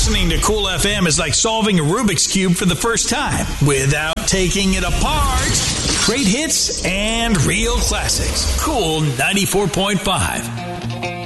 Listening to Cool FM is like solving a Rubik's Cube for the first time without taking it apart. Great hits and real classics. Cool 94.5.